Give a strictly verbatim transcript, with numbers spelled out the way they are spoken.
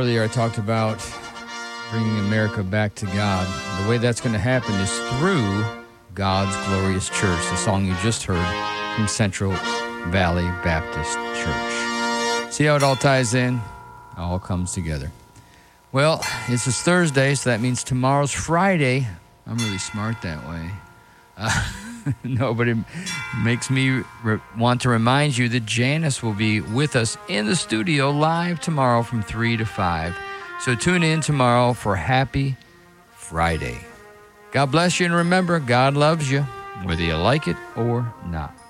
earlier I talked about bringing America back to God. The way that's going to happen is through God's Glorious Church, the song you just heard from Central Valley Baptist Church. See how it all ties in? It all comes together. Well, this is Thursday, so that means tomorrow's Friday. I'm really smart that way. Uh, Nobody makes me re- want to remind you that Janice will be with us in the studio live tomorrow from three to five. So tune in tomorrow for Happy Friday. God bless you, and remember, God loves you, whether you like it or not.